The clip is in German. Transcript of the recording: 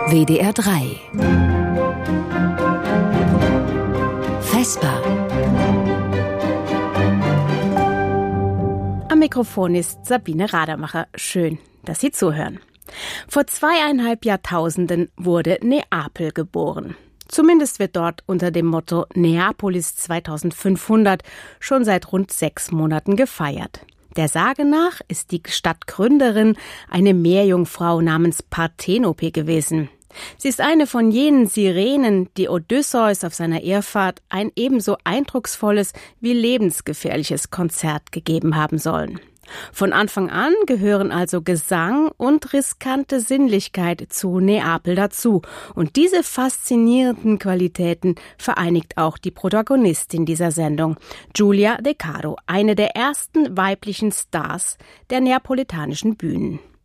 WDR 3 Vesper. Am Mikrofon ist Sabine Radermacher. Schön, dass Sie zuhören. Vor 2,5 Jahrtausenden wurde Neapel geboren. Zumindest wird dort unter dem Motto Neapolis 2500 schon seit rund 6 Monaten gefeiert. Der Sage nach ist die Stadtgründerin eine Meerjungfrau namens Parthenope gewesen. Sie ist eine von jenen Sirenen, die Odysseus auf seiner Irrfahrt ein ebenso eindrucksvolles wie lebensgefährliches Konzert gegeben haben sollen. Von Anfang an gehören also Gesang und riskante Sinnlichkeit zu Neapel dazu. Und diese faszinierenden Qualitäten vereinigt auch die Protagonistin dieser Sendung, Giulia De Caro, eine der ersten weiblichen Stars der neapolitanischen Bühnen.